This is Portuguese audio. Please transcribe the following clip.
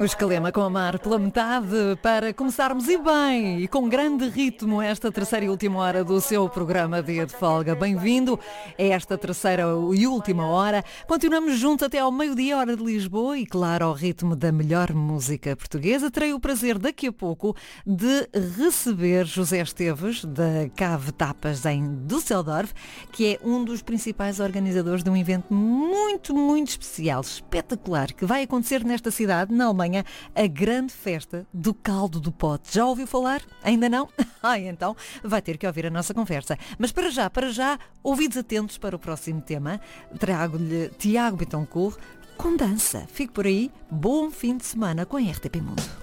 O Escalema com a Mar pela metade para começarmos e bem e com grande ritmo esta terceira e última hora do seu programa Dia de Folga. Bem-vindo a esta terceira e última hora. Continuamos juntos até ao meio-dia, hora de Lisboa e, claro, ao ritmo da melhor música portuguesa. Terei o prazer daqui a pouco de receber José Esteves da Cave Tapas em Düsseldorf, que é um dos principais organizadores de um evento muito especial, espetacular, que vai acontecer nesta cidade, na Alemanha, a grande festa do caldo do pote. Já ouviu falar? Ainda não? Então vai ter que ouvir a nossa conversa. Mas para já, ouvidos atentos para o próximo tema. Trago-lhe Tiago Betancourt com dança. Fique por aí. Bom fim de semana com a RTP Mundo.